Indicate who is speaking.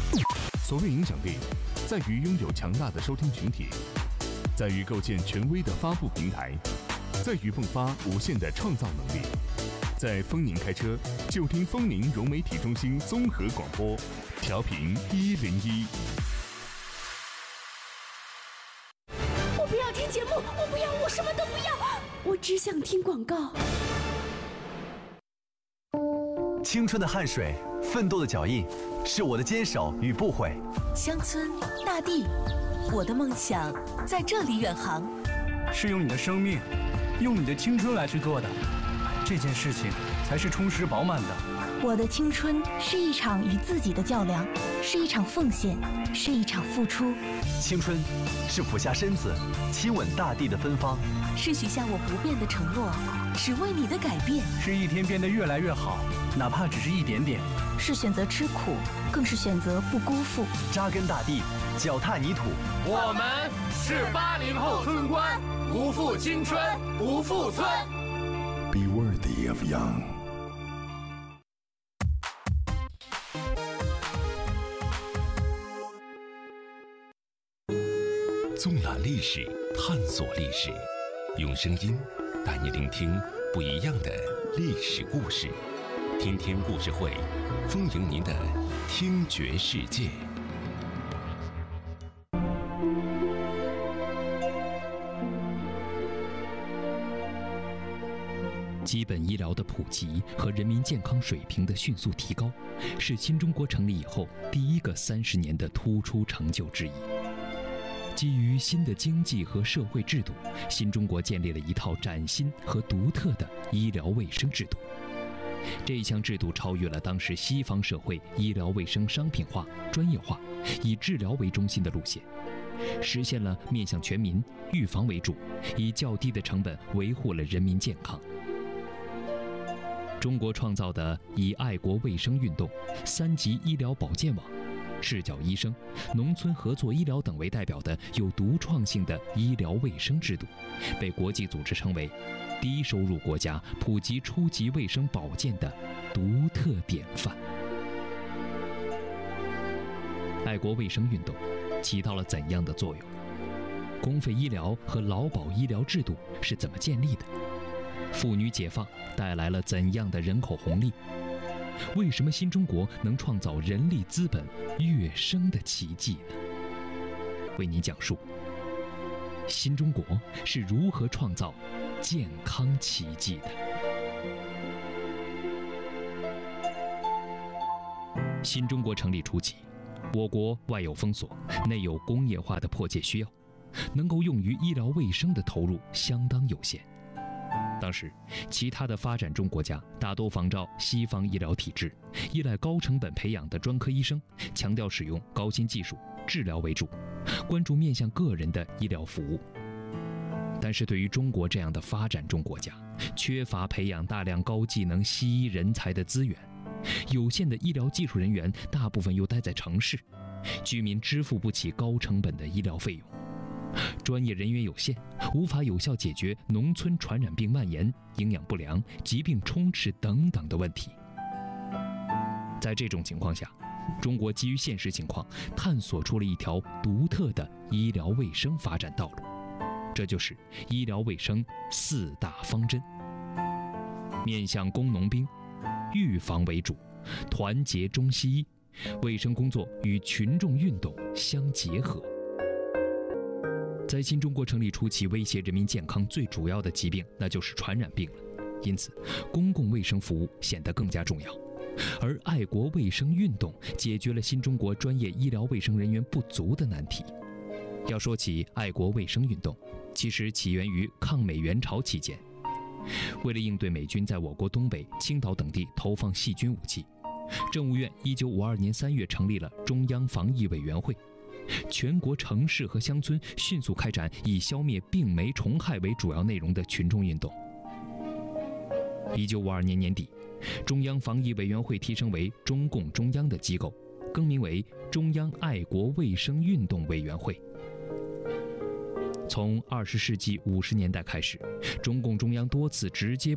Speaker 1: 所谓影响力，在于拥有强大的收听群体，在于构建权威的发布平台，在于迸发无限的创造能力。在丰宁开车，就听丰宁融媒体中心综合广播，调频101。
Speaker 2: 我不要听节目，我不要，我什么都不要，我只想听广告。
Speaker 3: 青春的汗水，奋斗的脚印，是我的坚守与不悔。
Speaker 4: 乡村大地，我的梦想在这里远航。
Speaker 5: 是用你的生命，用你的青春来去做的，这件事情才是充实饱满的。
Speaker 6: 我的青春是一场与自己的较量，是一场奉献，是一场付出。
Speaker 3: 青春是俯下身子亲吻大地的芬芳，
Speaker 4: 是许下我不变的承诺，只为你的改变。
Speaker 5: 是一天变得越来越好，哪怕只是一点点。
Speaker 6: 是选择吃苦，更是选择不辜负。
Speaker 3: 扎根大地，脚踏泥土。
Speaker 7: 我们是80后村官，不负青春，不负村。
Speaker 8: Be worthy of young。
Speaker 9: 纵览历史，探索历史，用声音带你聆听不一样的历史故事。天天故事会，丰盈您的听觉世界。
Speaker 10: 基本医疗的普及和人民健康水平的迅速提高，是新中国成立以后第一个30年的突出成就之一。基于新的经济和社会制度，新中国建立了一套崭新和独特的医疗卫生制度。这一项制度超越了当时西方社会医疗卫生商品化、专业化，以治疗为中心的路线，实现了面向全民、预防为主，以较低的成本维护了人民健康。中国创造的以爱国卫生运动、3级医疗保健网、赤脚医生、农村合作医疗等为代表的有独创性的医疗卫生制度，被国际组织称为低收入国家普及初级卫生保健的独特典范。爱国卫生运动起到了怎样的作用？公费医疗和劳保医疗制度是怎么建立的？妇女解放带来了怎样的人口红利？为什么新中国能创造人力资本跃升的奇迹呢？为您讲述新中国是如何创造健康奇迹的。新中国成立初期，我国外有封锁，内有工业化的迫切需要，能够用于医疗卫生的投入相当有限。当时，其他的发展中国家大都仿照西方医疗体制，依赖高成本培养的专科医生，强调使用高新技术，治疗为主，关注面向个人的医疗服务。但是对于中国这样的发展中国家，缺乏培养大量高技能西医人才的资源，有限的医疗技术人员大部分又待在城市，居民支付不起高成本的医疗费用，专业人员有限，无法有效解决农村传染病蔓延、营养不良、疾病充斥等等的问题。在这种情况下，中国基于现实情况，探索出了一条独特的医疗卫生发展道路，这就是医疗卫生4大方针：面向工农兵，预防为主，团结中西医，卫生工作与群众运动相结合。在新中国成立初期，威胁人民健康最主要的疾病，那就是传染病了。因此，公共卫生服务显得更加重要。而爱国卫生运动解决了新中国专业医疗卫生人员不足的难题。要说起爱国卫生运动，其实起源于抗美援朝期间。为了应对美军在我国东北、青岛等地投放细菌武器，政务院1952年3月成立了中央防疫委员会。全国城市和乡村迅速开展以消灭病媒虫害为主要内容的群众运动。1952年年底，中央防疫委员会提升为中共中央的机构，更名为中央爱国卫生运动委员会。从20世纪50年代开始，中共中央多次直接